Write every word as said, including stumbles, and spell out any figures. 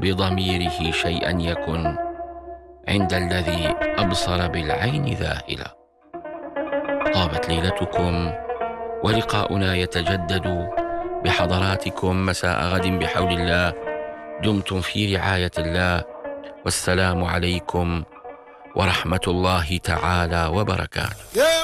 بضميره شيئا يكن عند الذي أبصر بالعين ذائلة. طابت ليلتكم، ولقاؤنا يتجدد بحضراتكم مساء غد بحول الله. دمتم في رعاية الله، والسلام عليكم ورحمة الله تعالى وبركاته.